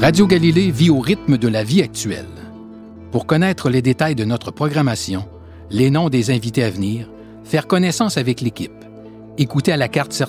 Radio Galilée vit au rythme de la vie actuelle. Pour connaître les détails de notre programmation, les noms des invités à venir, faire connaissance avec l'équipe, écoutez à la carte